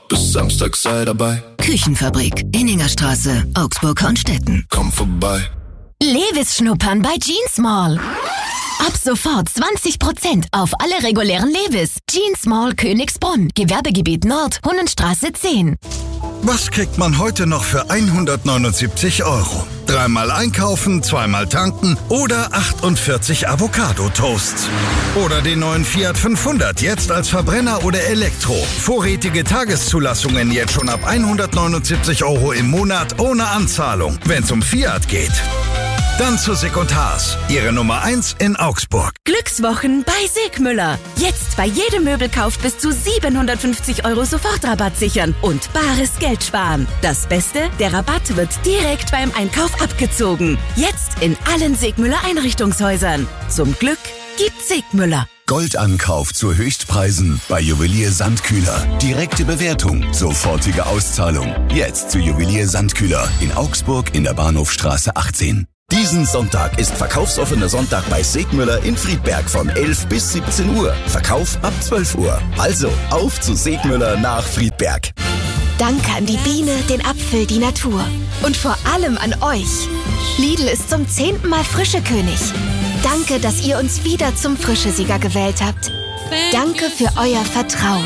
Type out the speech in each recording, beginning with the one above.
bis Samstag sei dabei. Küchenfabrik, Inningerstraße, Augsburg-Hornstetten. Komm vorbei. Levis schnuppern bei Jeans Mall. Ab sofort 20% auf alle regulären Levis. Jeans Mall Königsbrunn, Gewerbegebiet Nord, Hunnenstraße 10. Was kriegt man heute noch für 179 €? Dreimal einkaufen, zweimal tanken oder 48 Avocado-Toasts. Oder den neuen Fiat 500, jetzt als Verbrenner oder Elektro. Vorrätige Tageszulassungen jetzt schon ab 179 € im Monat ohne Anzahlung, wenn's um Fiat geht. Dann zu Sick & Haas, Ihre Nummer 1 in Augsburg. Glückswochen bei Segmüller. Jetzt bei jedem Möbelkauf bis zu 750 € Sofortrabatt sichern und bares Geld sparen. Das Beste, der Rabatt wird direkt beim Einkauf abgezogen. Jetzt in allen Segmüller Einrichtungshäusern. Zum Glück gibt Segmüller. Goldankauf zu Höchstpreisen bei Juwelier Sandkühler. Direkte Bewertung, sofortige Auszahlung. Jetzt zu Juwelier Sandkühler in Augsburg in der Bahnhofstraße 18. Diesen Sonntag ist verkaufsoffener Sonntag bei Segmüller in Friedberg von 11 bis 17 Uhr. Verkauf ab 12 Uhr. Also auf zu Segmüller nach Friedberg. Danke an die Biene, den Apfel, die Natur. Und vor allem an euch. Lidl ist zum 10. Mal Frischekönig. Danke, dass ihr uns wieder zum Frischesieger gewählt habt. Danke für euer Vertrauen.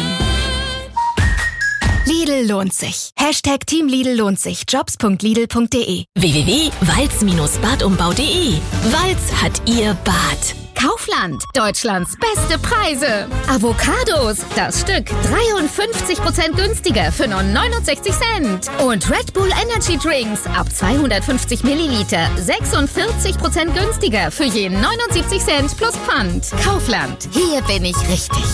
Lidl lohnt sich. Hashtag Team Lidl lohnt sich. Jobs.lidl.de. www.walz-badumbau.de. Walz hat ihr Bad. Kaufland, Deutschlands beste Preise. Avocados, das Stück 53% günstiger für nur 69 Cent. Und Red Bull Energy Drinks ab 250 Milliliter 46% günstiger für je 79 Cent plus Pfand. Kaufland, hier bin ich richtig.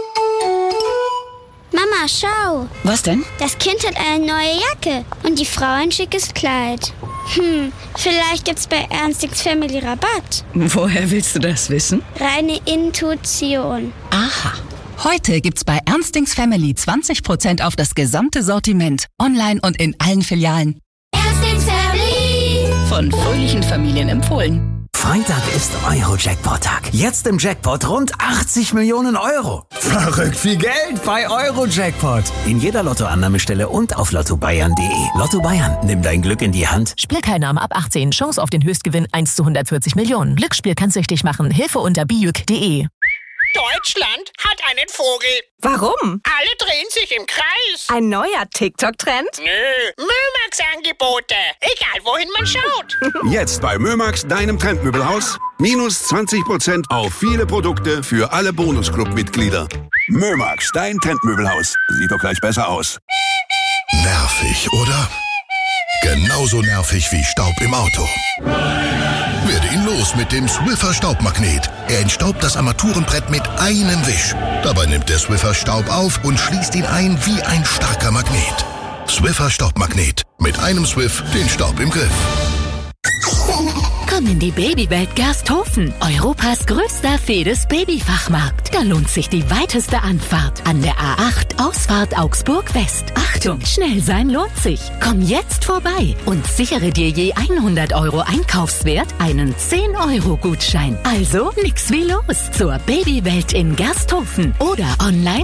Mama, schau. Was denn? Das Kind hat eine neue Jacke und die Frau ein schickes Kleid. Vielleicht gibt's bei Ernstings Family Rabatt. Woher willst du das wissen? Reine Intuition. Aha. Heute gibt's bei Ernstings Family 20% auf das gesamte Sortiment. Online und in allen Filialen. Ernstings Family. Von fröhlichen Familien empfohlen. Freitag ist Euro-Jackpot-Tag. Jetzt im Jackpot rund 80 Millionen €. Verrückt viel Geld bei Euro-Jackpot. In jeder Lottoannahmestelle und auf lottobayern.de. Lotto Bayern, nimm dein Glück in die Hand. Spielteilnahme ab 18. Chance auf den Höchstgewinn 1 zu 140 Millionen. Glücksspiel kann süchtig machen. Hilfe unter biuk.de. Deutschland hat einen Vogel. Warum? Alle drehen sich im Kreis. Ein neuer TikTok-Trend? Nö, Mömax-Angebote. Egal, wohin man schaut. Jetzt bei Mömax, deinem Trendmöbelhaus. Minus 20% auf viele Produkte für alle Bonusclub-Mitglieder. Mömax, dein Trendmöbelhaus. Sieht doch gleich besser aus. Nervig, oder? Genauso nervig wie Staub im Auto. Werde ihn los mit dem Swiffer Staubmagnet. Er entstaubt das Armaturenbrett mit einem Wisch. Dabei nimmt der Swiffer Staub auf und schließt ihn ein wie ein starker Magnet. Swiffer Staubmagnet. Mit einem Swiff den Staub im Griff. Komm in die Babywelt Gersthofen, Europas größter Fedes-Babyfachmarkt. Da lohnt sich die weiteste Anfahrt an der A8 Ausfahrt Augsburg West. Achtung, schnell sein lohnt sich. Komm jetzt vorbei und sichere dir je 100 € Einkaufswert einen 10-€-Gutschein. Also nix wie los zur Babywelt in Gersthofen oder online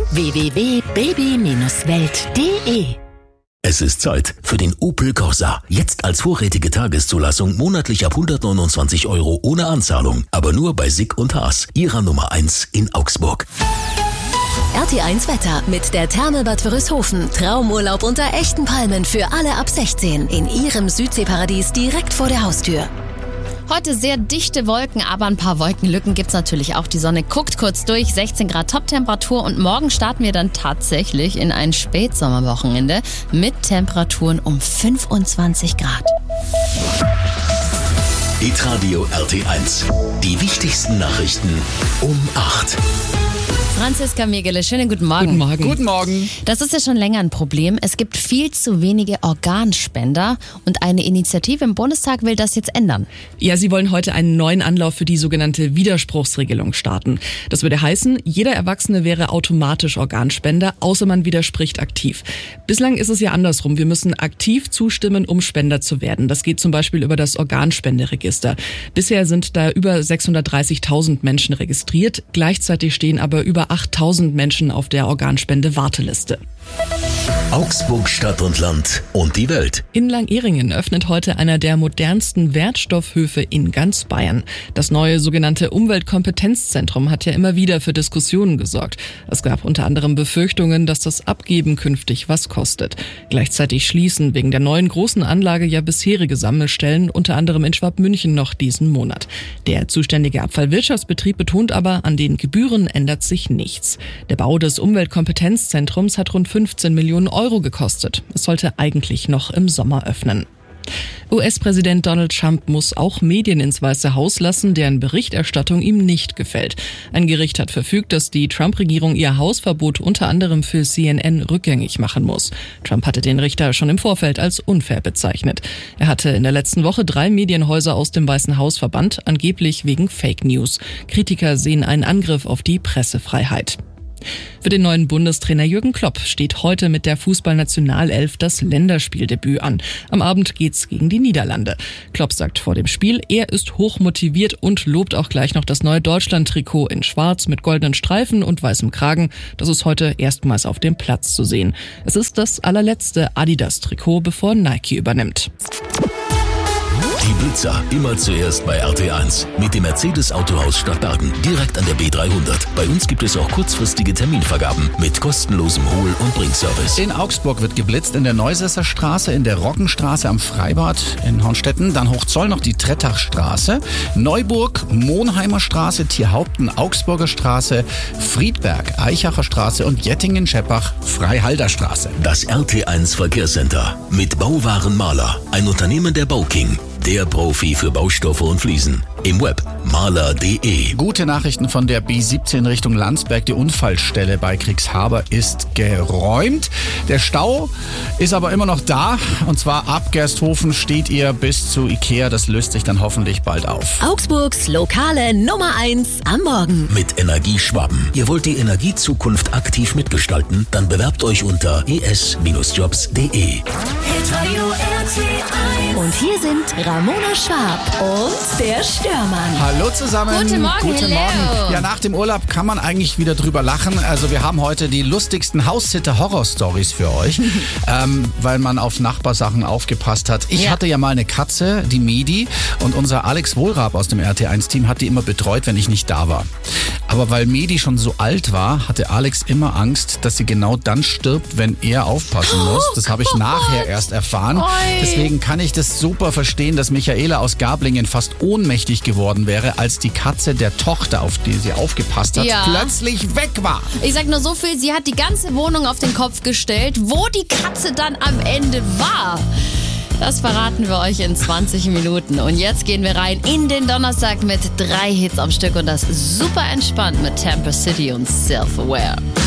www.baby-welt.de. Es ist Zeit für den Opel Corsa. Jetzt als vorrätige Tageszulassung monatlich ab 129 € ohne Anzahlung. Aber nur bei Sick & Haas, Ihrer Nummer 1 in Augsburg. RT1 Wetter mit der Thermalbad Wörishofen. Traumurlaub unter echten Palmen für alle ab 16 in Ihrem Südseeparadies direkt vor der Haustür. Heute sehr dichte Wolken, aber ein paar Wolkenlücken gibt's natürlich auch. Die Sonne guckt kurz durch, 16 Grad Toptemperatur und morgen starten wir dann tatsächlich in ein Spätsommerwochenende mit Temperaturen um 25 Grad. Hitradio RT1. Die wichtigsten Nachrichten um 8. Franziska Megele, schönen guten Morgen. Guten Morgen. Guten Morgen. Das ist ja schon länger ein Problem. Es gibt viel zu wenige Organspender und eine Initiative im Bundestag will das jetzt ändern. Ja, sie wollen heute einen neuen Anlauf für die sogenannte Widerspruchsregelung starten. Das würde heißen, jeder Erwachsene wäre automatisch Organspender, außer man widerspricht aktiv. Bislang ist es ja andersrum. Wir müssen aktiv zustimmen, um Spender zu werden. Das geht zum Beispiel über das Organspenderegister. Bisher sind da über 630.000 Menschen registriert. Gleichzeitig stehen aber über 8.000 Menschen auf der Organspende-Warteliste. Augsburg Stadt und Land und die Welt. In Langehringen öffnet heute einer der modernsten Wertstoffhöfe in ganz Bayern. Das neue sogenannte Umweltkompetenzzentrum hat ja immer wieder für Diskussionen gesorgt. Es gab unter anderem Befürchtungen, dass das Abgeben künftig was kostet. Gleichzeitig schließen wegen der neuen großen Anlage ja bisherige Sammelstellen, unter anderem in Schwabmünchen, noch diesen Monat. Der zuständige Abfallwirtschaftsbetrieb betont aber, an den Gebühren ändert sich nichts. Der Bau des Umweltkompetenzzentrums hat rund 15 Millionen Euro gekostet. Es sollte eigentlich noch im Sommer öffnen. US-Präsident Donald Trump muss auch Medien ins Weiße Haus lassen, deren Berichterstattung ihm nicht gefällt. Ein Gericht hat verfügt, dass die Trump-Regierung ihr Hausverbot unter anderem für CNN rückgängig machen muss. Trump hatte den Richter schon im Vorfeld als unfair bezeichnet. Er hatte in der letzten Woche 3 Medienhäuser aus dem Weißen Haus verbannt, angeblich wegen Fake News. Kritiker sehen einen Angriff auf die Pressefreiheit. Für den neuen Bundestrainer Jürgen Klopp steht heute mit der Fußballnationalelf das Länderspieldebüt an. Am Abend geht's gegen die Niederlande. Klopp sagt vor dem Spiel, er ist hochmotiviert und lobt auch gleich noch das neue Deutschland-Trikot in Schwarz mit goldenen Streifen und weißem Kragen. Das ist heute erstmals auf dem Platz zu sehen. Es ist das allerletzte Adidas-Trikot, bevor Nike übernimmt. Die Blitzer immer zuerst bei RT1 mit dem Mercedes-Autohaus Stadtbergen, direkt an der B300. Bei uns gibt es auch kurzfristige Terminvergaben mit kostenlosem Hol- und Bringservice. In Augsburg wird geblitzt in der Neusesser Straße, in der Roggenstraße am Freibad in Hornstetten, dann Hochzoll noch die Trettachstraße, Neuburg, Monheimer Straße, Tierhaupten, Augsburger Straße, Friedberg, Eichacher Straße und Jettingen-Scheppach, Freihalder Straße. Das RT1 Verkehrscenter mit Bauwaren Maler, ein Unternehmen der Bauking. Der Profi für Baustoffe und Fliesen. Im Web maler.de. Gute Nachrichten von der B17 Richtung Landsberg. Die Unfallstelle bei Kriegshaber ist geräumt. Der Stau ist aber immer noch da. Und zwar ab Gersthofen steht ihr bis zu Ikea. Das löst sich dann hoffentlich bald auf. Augsburgs lokale Nummer 1 am Morgen. Mit Energieschwaben. Ihr wollt die Energiezukunft aktiv mitgestalten? Dann bewerbt euch unter es-jobs.de. Und hier sind Ramona Schwab und der Störmann. Hallo zusammen. Guten Morgen. Guten Morgen. Ja, nach dem Urlaub kann man eigentlich wieder drüber lachen. Also wir haben heute die lustigsten Haussitter-Horror-Stories für euch, weil man auf Nachbarsachen aufgepasst hat. Ich hatte ja mal eine Katze, die Medi, und unser Alex Wohlrab aus dem RT1-Team hat die immer betreut, wenn ich nicht da war. Aber weil Medi schon so alt war, hatte Alex immer Angst, dass sie genau dann stirbt, wenn er aufpassen muss. Das habe ich nachher erst erfahren. Deswegen kann ich das super verstehen, dass Michaela aus Gablingen fast ohnmächtig geworden wäre, als die Katze der Tochter, auf die sie aufgepasst hat, plötzlich weg war. Ich sag nur so viel, sie hat die ganze Wohnung auf den Kopf gestellt. Wo die Katze dann am Ende war, das verraten wir euch in 20 Minuten. Und jetzt gehen wir rein in den Donnerstag mit 3 Hits am Stück und das super entspannt mit Tampa City und Self-Aware.